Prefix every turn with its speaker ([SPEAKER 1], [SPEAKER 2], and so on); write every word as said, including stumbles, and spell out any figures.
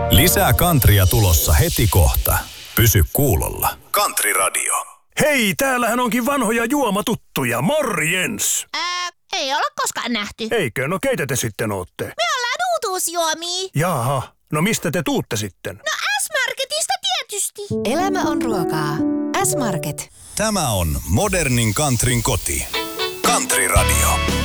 [SPEAKER 1] Lisää Kantria tulossa heti kohta. Pysy kuulolla. Kantri Radio.
[SPEAKER 2] Hei, täällähän onkin vanhoja juomatuttuja. Morjens!
[SPEAKER 3] Ää, ei olla koskaan nähty.
[SPEAKER 2] Eikö? No keitä te sitten ootte?
[SPEAKER 3] Me ollaan uutuusjuomia.
[SPEAKER 2] Jaha, no mistä te tuutte sitten?
[SPEAKER 3] No S-Marketista tietysti.
[SPEAKER 4] Elämä on ruokaa. S-Market.
[SPEAKER 1] Tämä on modernin Kantrin koti. Kantri Radio.